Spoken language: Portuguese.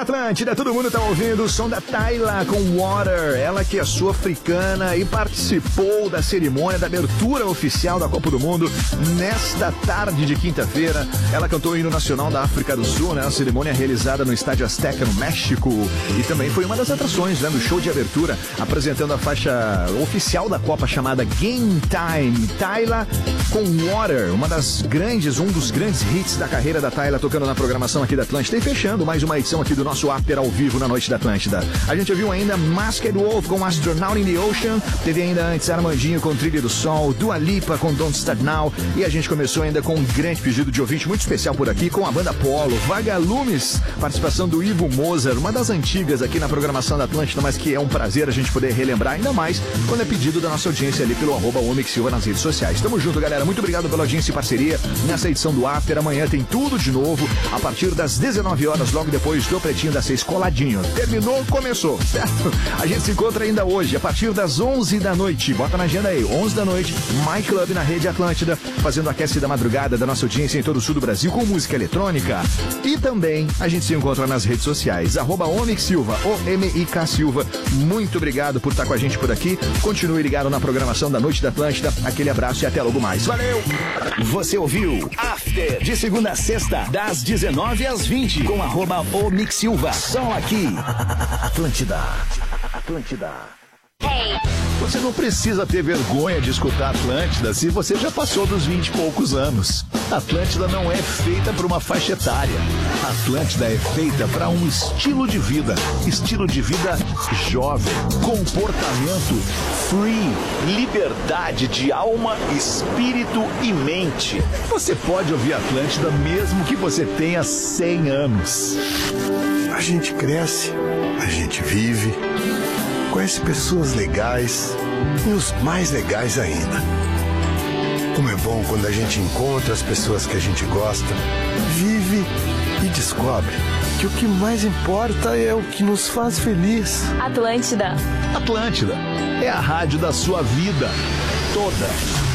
Atlântida, todo mundo tá ouvindo o som da Tayla com Water. Ela que é sul-africana e participou da cerimônia da abertura oficial da Copa do Mundo nesta tarde de quinta-feira. Ela cantou o hino nacional da África do Sul, né? A cerimônia realizada no Estádio Azteca, no México. E também foi uma das atrações, né? Do show de abertura, apresentando a faixa oficial da Copa chamada Game Time. Tayla com Water, um dos grandes hits da carreira da Tayla, tocando na programação aqui da Atlântida e fechando mais uma edição aqui do nosso After ao vivo na noite da Atlântida. A gente ouviu ainda Masked Wolf com Astronaut in the Ocean, teve ainda antes Armandinho com Trilha do Sol, Dua Lipa com Don't Start Now, e a gente começou ainda com um grande pedido de ouvinte muito especial por aqui, com a banda Polo, Vagalumes, participação do Ivo Mozart, uma das antigas aqui na programação da Atlântida, mas que é um prazer a gente poder relembrar, ainda mais quando é pedido da nossa audiência ali pelo @Omix_Silva nas redes sociais. Tamo junto, galera, muito obrigado pela audiência e parceria nessa edição do After. Amanhã tem tudo de novo, a partir das 19 horas, logo depois do Pretinho das 6, coladinho. Terminou, começou, certo? A gente se encontra ainda hoje, a partir das 11 da noite. Bota na agenda aí, 11 da noite, My Club na Rede Atlântida, fazendo a aquece da madrugada da nossa audiência em todo o sul do Brasil com música eletrônica. E também a gente se encontra nas redes sociais, @Omix_Silva, OMIK Silva. Muito obrigado por estar com a gente por aqui. Continue ligado na programação da Noite da Atlântida. Aquele abraço e até logo mais. Valeu! Você ouviu After, de segunda a sexta, das 19 às 20, com @Omix Silva. Só aqui, Atlântida. Hey. Você não precisa ter vergonha de escutar Atlântida se você já passou dos 20 e poucos anos. Atlântida não é feita para uma faixa etária. Atlântida é feita para um estilo de vida. Estilo de vida jovem. Comportamento free. Liberdade de alma, espírito e mente. Você pode ouvir Atlântida mesmo que você tenha 100 anos. A gente cresce, a gente vive, conhece pessoas legais e os mais legais ainda. Como é bom quando a gente encontra as pessoas que a gente gosta, vive e descobre que o que mais importa é o que nos faz feliz. Atlântida. Atlântida é a rádio da sua vida toda.